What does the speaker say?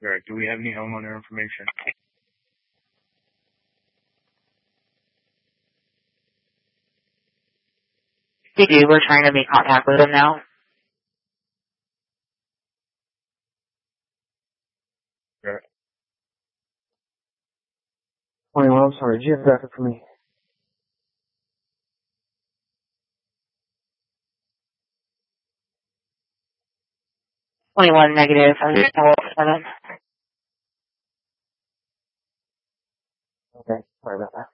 Correct. Do we have any homeowner information? We do. We're trying to make contact with them now. Correct. 21, I'm sorry. Geographic for me. 21 negative. Okay, sorry about that.